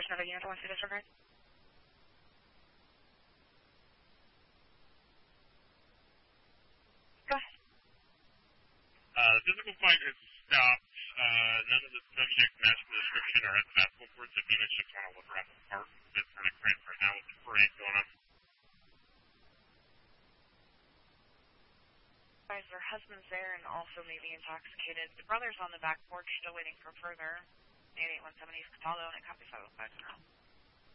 another unit that wants to disregard. Go ahead. The physical fight has stopped. None of the subjects match the description or have the basketball courts. The units just want to look around the park. It's kind of cramped right now with the parade going on. Guys, their husband's there and also maybe intoxicated. The brother's on the back porch still waiting for further. 88170 Cataldo and a copy 505 now.